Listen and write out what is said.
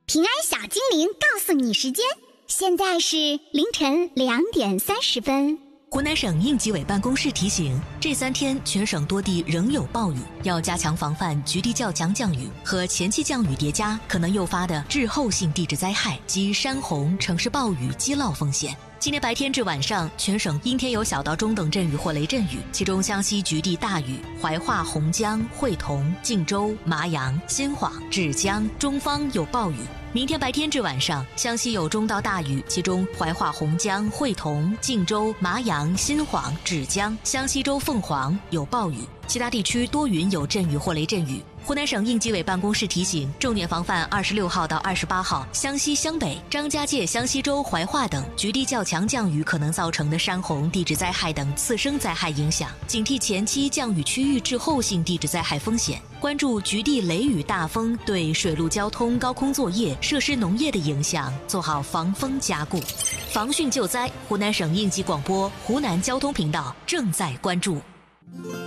平安小精灵告诉你时间，现在是凌晨2点30分。 湖南省应急委办公室提醒，这3天全省多地仍有暴雨，要加强防范局地较强降雨和前期降雨叠加可能诱发的滞后性地质灾害及山洪、城市暴雨积涝风险。今天白天至晚上，全省阴天有小到中等阵雨或雷阵雨，其中湘西局地大雨，怀化、洪江、会同、晋州、麻阳、新晃、芷江、中方有暴雨。明天白天至晚上，湘西有中到大雨，其中怀化、洪江、会同、晋州、麻阳、新晃、芷江、湘西州凤凰有暴雨，其他地区多云有阵雨或雷阵雨。湖南省应急委办公室提醒，重点防范26号到28号湘西湘北、张家界、湘西州、怀化等局地较强降雨可能造成的山洪、地质灾害等次生灾害影响，警惕前期降雨区域滞后性地质灾害风险，关注局地雷雨大风对水陆交通、高空作业、设施农业的影响，做好防风加固。防汛救灾，湖南省应急广播、湖南交通频道正在关注。